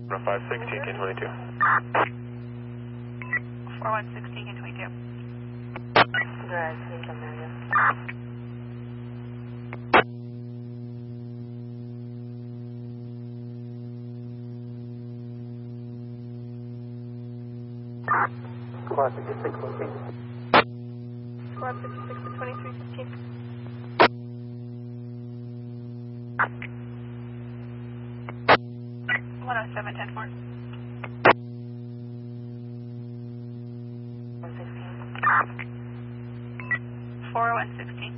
516, can 22. 4116, can 22. Right, can come there, yeah. Squad 56, 14. Squad 56 to 2315. One 107, 10-4. 116. 4116.